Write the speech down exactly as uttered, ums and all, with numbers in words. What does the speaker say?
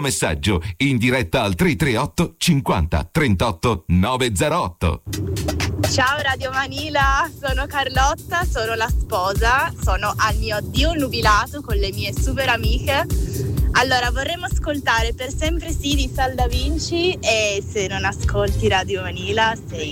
messaggio in diretta al tre tre otto cinquanta trentotto novecentotto. Ciao Radio Manila, sono Carlotta, sono la sposa, sono al mio addio nubilato con le mie super amiche. Allora vorremmo ascoltare Per sempre sì di Sal Da Vinci, e se non ascolti Radio Manila sei